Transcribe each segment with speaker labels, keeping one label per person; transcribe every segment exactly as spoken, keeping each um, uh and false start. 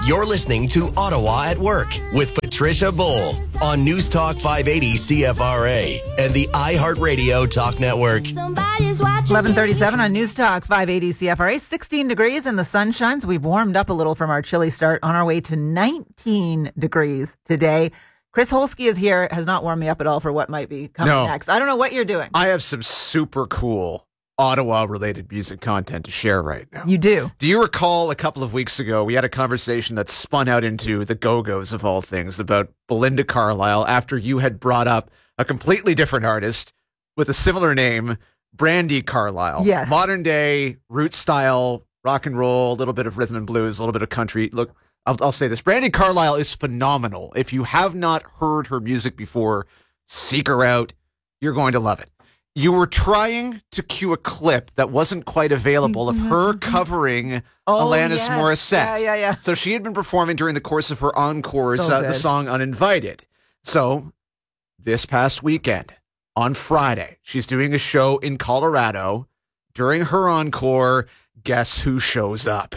Speaker 1: You're listening to Ottawa at Work with Patricia Bowl on News Talk five eighty C F R A and the iHeartRadio Talk Network.
Speaker 2: eleven thirty-seven on News Talk five eighty C F R A. sixteen degrees and the sun shines. We've warmed up a little from our chilly start, on our way to nineteen degrees today. Chris Holsky is here, has not warmed me up at all for what might be coming
Speaker 3: no.
Speaker 2: next. I don't know what you're doing.
Speaker 3: I have some super cool Ottawa-related music content to share right now.
Speaker 2: You do?
Speaker 3: Do you recall a couple of weeks ago, we had a conversation that spun out into the Go-Go's of all things about Belinda Carlisle after you had brought up a completely different artist with a similar name, Brandi Carlile.
Speaker 2: Yes.
Speaker 3: Modern day, root style, rock and roll, a little bit of rhythm and blues, a little bit of country. Look, I'll, I'll say this. Brandi Carlile is phenomenal. If you have not heard her music before, seek her out. You're going to love it. You were trying to cue a clip that wasn't quite available of her covering
Speaker 2: oh,
Speaker 3: Alanis
Speaker 2: yes.
Speaker 3: Morissette.
Speaker 2: Yeah, yeah, yeah.
Speaker 3: So she had been performing during the course of her encores
Speaker 2: So
Speaker 3: uh, the
Speaker 2: good.
Speaker 3: song Uninvited. So this past weekend, on Friday, she's doing a show in Colorado. During her encore, guess who shows up?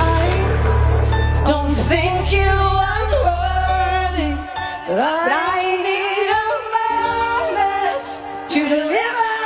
Speaker 4: I don't think you are worthy, but I need a moment to deliver.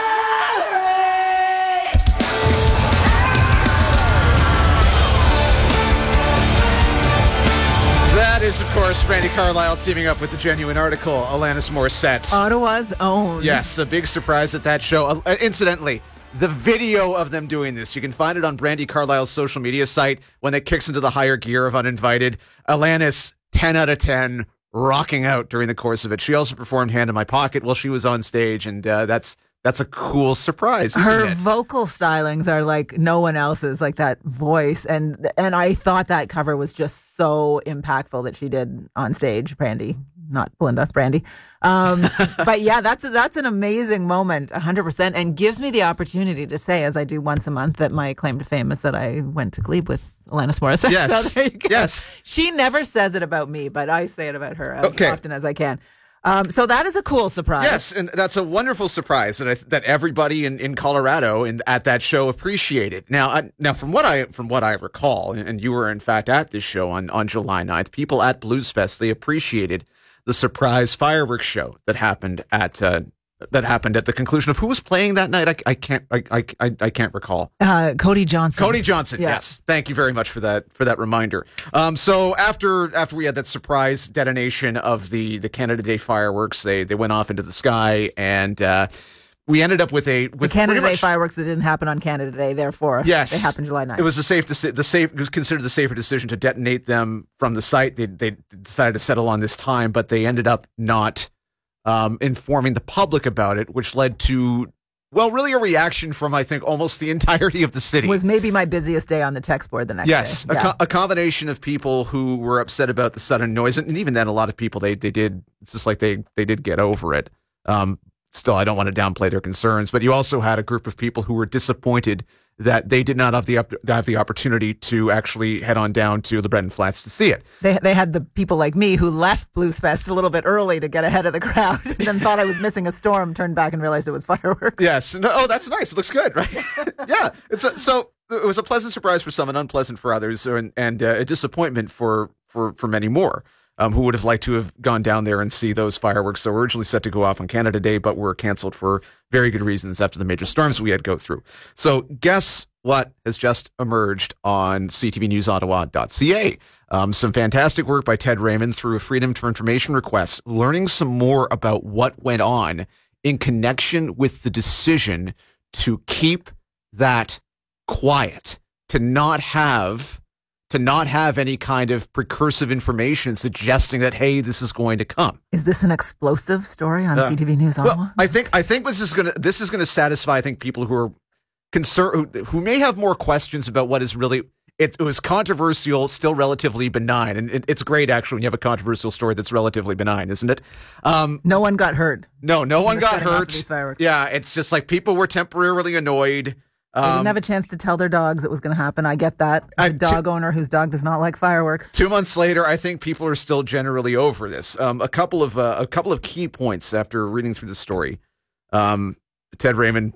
Speaker 3: That is, of course, Brandi Carlile teaming up with the Genuine article, Alanis Morissette.
Speaker 2: Ottawa's own.
Speaker 3: Yes, a big surprise at that show. Uh, incidentally, the video of them doing this, you can find it on Brandi Carlile's social media site when it kicks into the higher gear of Uninvited. Alanis, ten out of ten, rocking out during the course of it. She also performed Hand in My Pocket while she was on stage, and uh, that's that's a cool surprise, isn't
Speaker 2: Her
Speaker 3: it?
Speaker 2: vocal stylings are like no one else's, like that voice. And and I thought that cover was just so impactful that she did on stage, Brandi, not Belinda, Brandi. Um, but yeah, that's that's an amazing moment, one hundred percent, and gives me the opportunity to say, as I do once a month, that my claim to fame is that I went to Glebe with Alanis Morissette.
Speaker 3: Yes.
Speaker 2: So there you go.
Speaker 3: Yes.
Speaker 2: She never says it about me, but I say it about her as
Speaker 3: Okay.
Speaker 2: often as I can. Um, so that is a cool surprise.
Speaker 3: Yes, and that's a wonderful surprise that I, that everybody in, in Colorado and at that show appreciated. Now, I, now from what I from what I recall, and, and you were in fact at this show on, on July ninth, people at Blues Fest, they appreciated the surprise fireworks show that happened at uh, that happened at the conclusion of who was playing that night. I, I can't I, I I I can't recall.
Speaker 2: Uh, Cody Johnson.
Speaker 3: Cody Johnson,
Speaker 2: Yeah.
Speaker 3: yes. Thank you very much for that for that reminder. Um, so after after we had that surprise detonation of the the Canada Day fireworks, they they went off into the sky, and uh, we ended up with a with
Speaker 2: The Canada
Speaker 3: pretty
Speaker 2: Day
Speaker 3: much-
Speaker 2: fireworks that didn't happen on Canada Day, therefore
Speaker 3: Yes,
Speaker 2: they happened July ninth.
Speaker 3: It was the safe deci- the safe it was considered the safer decision to detonate them from the site. They they decided to settle on this time, but they ended up not um, informing the public about it, which led to, well, really a reaction from, I think, almost the entirety of the city.
Speaker 2: was maybe my busiest day on the text board the next
Speaker 3: Yes,
Speaker 2: day.
Speaker 3: a,
Speaker 2: Yeah.
Speaker 3: co- a combination of people who were upset about the sudden noise, and even then, a lot of people they they did. It's just like they they did get over it. Um, still, I don't want to downplay their concerns, but you also had a group of people who were disappointed that they did not have the up, have the opportunity to actually head on down to the Brenton Flats to see it.
Speaker 2: They they had the people like me who left Blues Fest a little bit early to get ahead of the crowd, and then thought I was missing a storm, turned back and realized it was fireworks.
Speaker 3: Yes. No, oh, that's nice. It looks good, right? Yeah. It's a, so it was a pleasant surprise for some and unpleasant for others, and, and uh, a disappointment for, for, for many more um, who would have liked to have gone down there and see those fireworks that were originally set to go off on Canada Day, but were canceled for very good reasons after the major storms we had go through. So guess what has just emerged on c t v news ottawa dot c a. Um, some fantastic work by Ted Raymond through a Freedom to Information request, learning some more about what went on in connection with the decision to keep that quiet, to not have to not have any kind of precursive information suggesting that, hey, this is going to come.
Speaker 2: Is this an explosive story on
Speaker 3: Uh,
Speaker 2: C T V News Ottawa?
Speaker 3: Well, I think I think this is gonna this is gonna satisfy I think people who are concerned who, who may have more questions about what is really it, it was controversial, still relatively benign, and it, it's great actually when you have a controversial story that's relatively benign, isn't it? Um,
Speaker 2: no one got hurt.
Speaker 3: no, no one
Speaker 2: the
Speaker 3: got
Speaker 2: setting off of
Speaker 3: hurt.
Speaker 2: these fireworks.
Speaker 3: Yeah, it's just like people were temporarily annoyed.
Speaker 2: They
Speaker 3: Um,
Speaker 2: didn't have a chance to tell their dogs it was going to happen. I get that. As
Speaker 3: I-
Speaker 2: a dog owner whose dog does not like fireworks.
Speaker 3: Two months later, I think people are still generally over this. Um, a couple of uh, a couple of key points after reading through the story. Um, Ted Raymond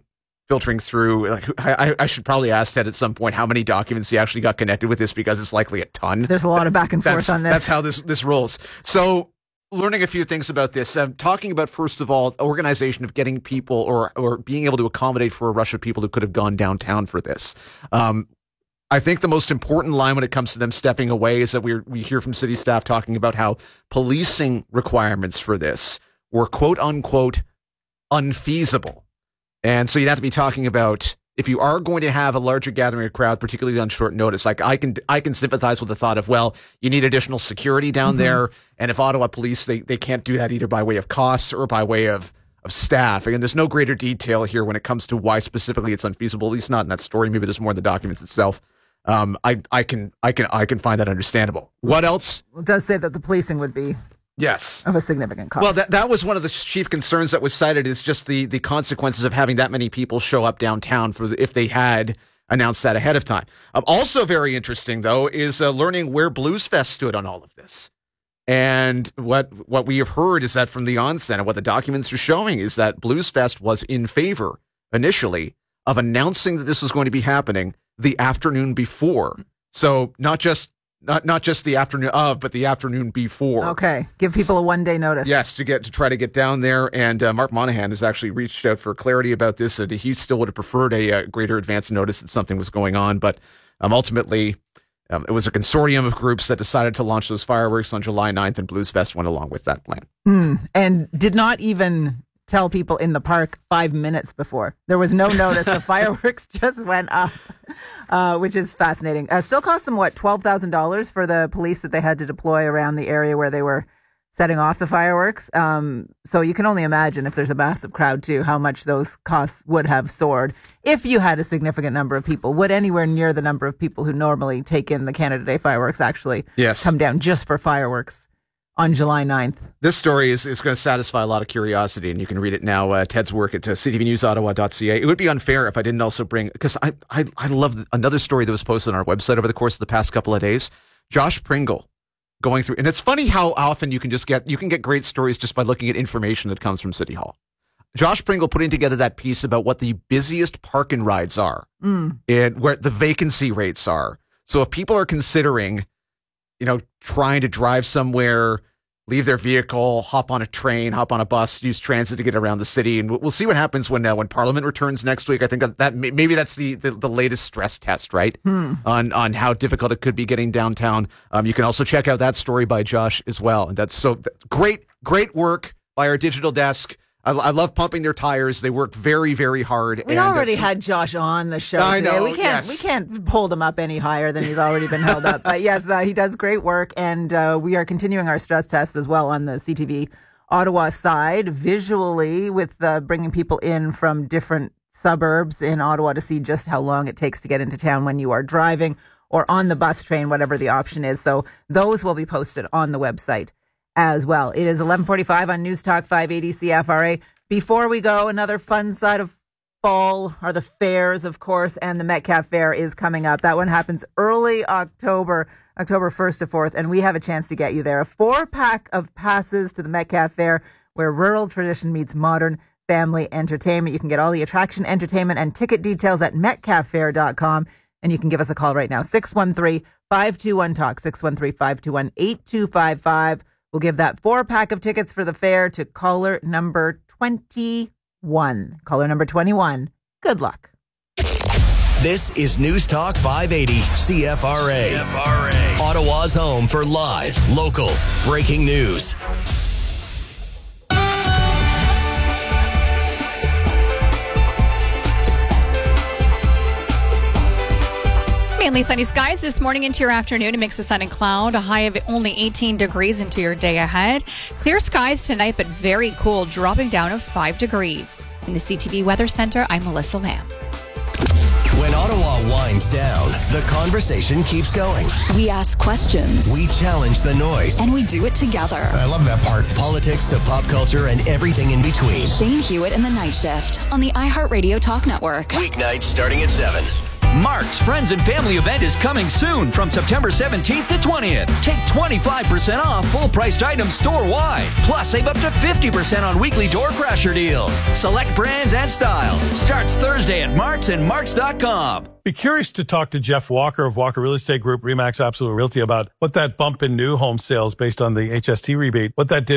Speaker 3: filtering through. Like, I, I should probably ask Ted at some point how many documents he actually got connected with this, because it's likely a ton.
Speaker 2: There's a lot of back and forth on this.
Speaker 3: That's how this this rolls. So, learning a few things about this. Um, talking about, first of all, organization of getting people or or being able to accommodate for a rush of people who could have gone downtown for this. Um, I think the most important line when it comes to them stepping away is that we we hear from city staff talking about how policing requirements for this were quote unquote unfeasible. And so you'd have to be talking about, if you are going to have a larger gathering of crowd, particularly on short notice, like I can I can sympathize with the thought of, well, you need additional security down mm-hmm. there. And if Ottawa police, they, they can't do that either by way of costs or by way of, of staff. Again, there's no greater detail here when it comes to why specifically it's unfeasible, at least not in that story. Maybe there's more in the documents itself. Um, I, I can I can I can find that understandable. What else?
Speaker 2: It does say that the policing would be
Speaker 3: yes
Speaker 2: of a significant cost.
Speaker 3: Well, that that was one of the chief concerns that was cited, is just the the consequences of having that many people show up downtown for the, if they had announced that ahead of time. Um, also very interesting though is uh, learning where Blues Fest stood on all of this. And what what we have heard is that from the onset, and what the documents are showing, is that Blues Fest was in favor initially of announcing that this was going to be happening the afternoon before. So not just not not just the afternoon of, but the afternoon before.
Speaker 2: Okay, give people a one day notice.
Speaker 3: Yes, to get to try to get down there. And uh, Mark Monahan has actually reached out for clarity about this. And he still would have preferred a, a greater advance notice that something was going on, but um, ultimately um, it was a consortium of groups that decided to launch those fireworks on July ninth, and Blues Fest went along with that plan.
Speaker 2: Mm, and did not even tell people in the park five minutes before. There was no notice. The fireworks just went up, uh, which is fascinating. Uh, still cost them, what, twelve thousand dollars for the police that they had to deploy around the area where they were setting off the fireworks. Um, so you can only imagine, if there's a massive crowd too, how much those costs would have soared if you had a significant number of people. Would anywhere near the number of people who normally take in the Canada Day fireworks actually
Speaker 3: yes.
Speaker 2: come down just for fireworks on July ninth?
Speaker 3: This story is, is going to satisfy a lot of curiosity, and you can read it now. Uh, Ted's work at uh, c t v news ottawa dot c a. It would be unfair if I didn't also bring, because I, I, I love another story that was posted on our website over the course of the past couple of days. Josh Pringle going through, and it's funny how often you can just get, you can get great stories just by looking at information that comes from City Hall. Josh Pringle putting together that piece about what the busiest park and rides are
Speaker 2: mm.
Speaker 3: and where the vacancy rates are. So if people are considering, you know, trying to drive somewhere, leave their vehicle, hop on a train, hop on a bus, use transit to get around the city. And we'll see what happens when uh, when Parliament returns next week. I think that, that maybe that's the, the, the latest stress test, right?
Speaker 2: Hmm.
Speaker 3: On on how difficult it could be getting downtown. Um, you can also check out that story by Josh as well. And that's so great, great work by our digital desk. I, I love pumping their tires. They work very, very hard.
Speaker 2: We
Speaker 3: and
Speaker 2: already
Speaker 3: so,
Speaker 2: had Josh on the show
Speaker 3: I
Speaker 2: today.
Speaker 3: know,
Speaker 2: we can't
Speaker 3: yes.
Speaker 2: we can't hold him up any higher than he's already been held up. But yes, uh, he does great work, and uh, we are continuing our stress test as well on the C T V Ottawa side, visually, with uh, bringing people in from different suburbs in Ottawa to see just how long it takes to get into town when you are driving or on the bus, train, whatever the option is. So those will be posted on the website as well. It is eleven forty-five on News Talk five eighty C F R A. Before we go, another fun side of fall are the fairs, of course, and the Metcalfe Fair is coming up. That one happens early October, October first to fourth, and we have a chance to get you there. A four-pack of passes to the Metcalfe Fair, where rural tradition meets modern family entertainment. You can get all the attraction, entertainment, and ticket details at metcalfe fair dot com, and you can give us a call right now, six one three, five two one, talk, six one three, five two one, eight two five five. We'll give that four-pack of tickets for the fair to caller number twenty-one. Caller number twenty-one. Good luck.
Speaker 1: This is News Talk five eighty C F R A. C F R A. Ottawa's home for live, local, breaking news.
Speaker 5: Mainly sunny skies this morning into your afternoon. A mix of sun and cloud. A high of only eighteen degrees into your day ahead. Clear skies tonight, but very cool, dropping down of five degrees. In the C T V Weather Center, I'm Melissa Lamb.
Speaker 1: When Ottawa winds down, the conversation keeps going.
Speaker 6: We ask questions.
Speaker 1: We challenge the noise.
Speaker 6: And we do it together.
Speaker 1: I love that part. Politics to pop culture and everything in between.
Speaker 6: Shane Hewitt and the Night Shift on the iHeartRadio Talk Network.
Speaker 1: Weeknights starting at seven.
Speaker 7: Mark's Friends and Family event is coming soon from September seventeenth to twentieth. Take twenty-five percent off full-priced items store-wide. Plus, save up to fifty percent on weekly door crasher deals. Select brands and styles. Starts Thursday at Mark's and Marks dot com.
Speaker 8: Be curious to talk to Jeff Walker of Walker Real Estate Group, Remax Absolute Realty, about what that bump in new home sales based on the H S T rebate, what that did